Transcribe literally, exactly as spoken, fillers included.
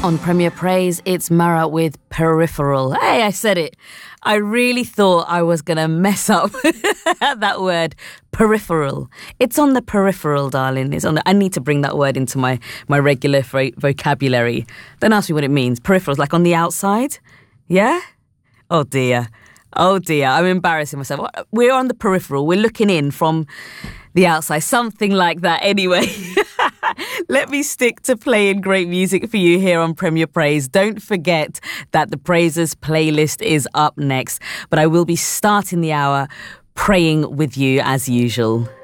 On Premier Praise, it's Mara with Peripheral. Hey, I said it. I really thought I was going to mess up that word, peripheral. It's on the peripheral, darling. It's on the, I need to bring that word into my, my regular vo- vocabulary. Don't ask me what it means. Peripheral is like on the outside. Yeah? Oh, dear. Oh, dear. I'm embarrassing myself. We're on the peripheral. We're looking in from the outside. Something like that. Anyway. Let me stick to playing great music for you here on Premier Praise. Don't forget that the Praisers playlist is up next, but I will be starting the hour praying with you as usual.